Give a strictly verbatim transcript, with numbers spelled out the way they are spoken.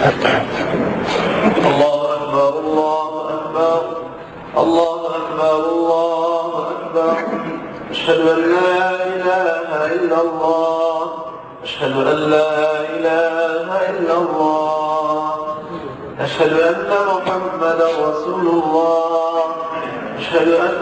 الله أكبر الله أكبر الله أكبر الله أكبر. أشهد أن لا إله إلا الله أشهد أن لا إله إلا الله أشهد أن محمدا رسول الله أشهد أن